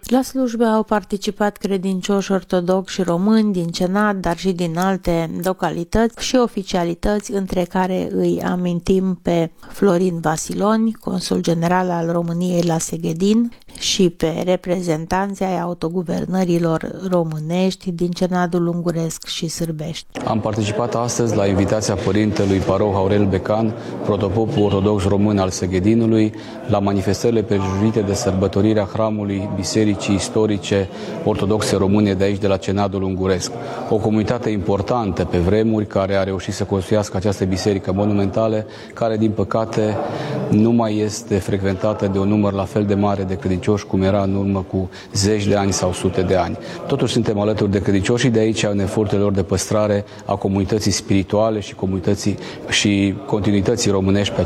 La slujbe au participat credincioși ortodoxi și români din Cenat, dar și din alte localități și oficialități, între care îi amintim pe Florin Vasiloni, consul general al României la Seghedin, și pe reprezentanții ai autoguvernărilor românești din Cenadul Unguresc și Sârbești. Am participat astăzi la invitația părintelui Paroh Aurel Becan, protopopul ortodox român al Seghedinului, la manifestările prejurite de sărbătorirea hramului Bisericii Istorice Ortodoxe Române de aici, de la Cenadul Unguresc. O comunitate importantă pe vremuri, care a reușit să construiască această biserică monumentală, care din păcate nu mai este frecventată de un număr la fel de mare de credincioși cum era în urmă cu zeci de ani sau sute de ani. Totuși suntem alături de credincioși și de aici în eforturile lor de păstrare a comunității spirituale și comunității și continuității românești pe